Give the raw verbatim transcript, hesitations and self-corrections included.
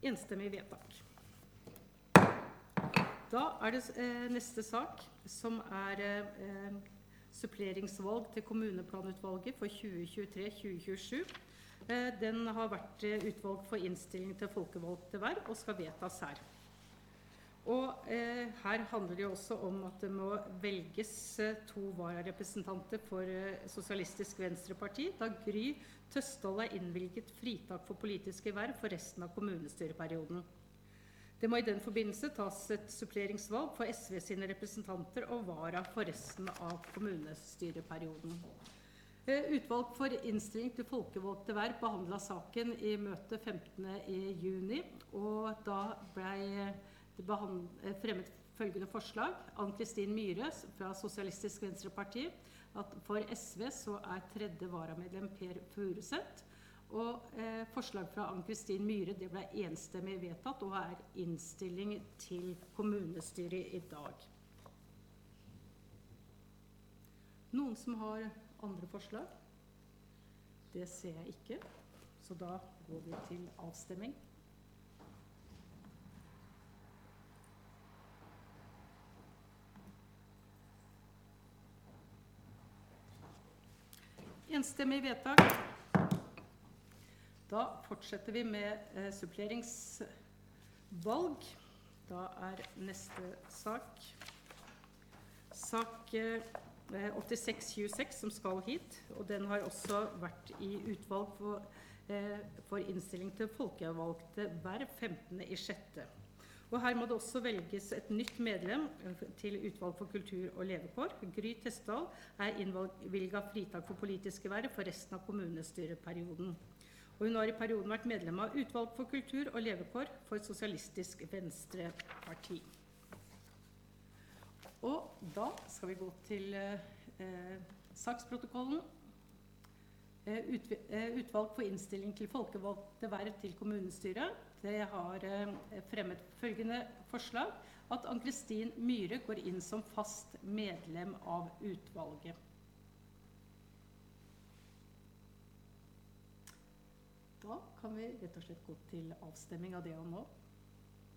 Enstemmig vedtak. Da er det eh, neste sak, som er eh, suppleringsvalg til kommuneplanutvalget for tjue tjuetre til tjue tjuesju. Eh, den har vært eh, utvalg for innstilling til folkevalgte verv og skal vedtas her. Og eh, her handler det også om at det må velges eh, to vararepresentanter for eh, Sosialistisk Venstreparti, da Gry Tøstdal er innvilget fritak for politiske verv for resten av kommunestyreperioden. Det må i den forbindelse tas et suppleringsvalg for S V sine representanter og vara for resten av kommunestyreperioden. Eh, utvalg for innstilling til folkevalgte verv behandlet saken i møte femtende juni, og da ble det fremmet følgende forslag. Ann-Kristin Myhre fra Sosialistisk Venstreparti, at for S V så er tredje varamedlem Per Furuseth, og eh, forslag fra Ann-Kristin Myhre, det ble enstemmig vedtatt og er innstilling til kommunestyret i dag. Noen som har andre forslag? Det ser jeg ikke, så da går vi til avstemming. Enstemmig vedtak. Da fortsetter vi med eh, suppleringsvalg. Da er neste sak. Sak eh, åttiseks tjueseks som skal hit, og den har også vært i utvalg for, eh, for innstilling til folkevalgte verv femtende i sjette. Og her må det også velges et nytt medlem til utvalg for kultur og levekår. Gry Tøstdal er innvilget fritak for politiske verv for resten av kommunestyreperioden. Og hun har i perioden vært medlem av utvalg for kultur og levekår for Sosialistisk Venstreparti. Og da skal vi gå til eh, saksprotokollen. Eh, ut, eh, utvalg for innstilling til folkevalgte verv til kommunestyret. Det har eh, fremmet følgende forslag, at Ann-Kristin Myhre går inn som fast medlem av utvalget. Da kan vi rett og slett gå til avstemming av det og nå.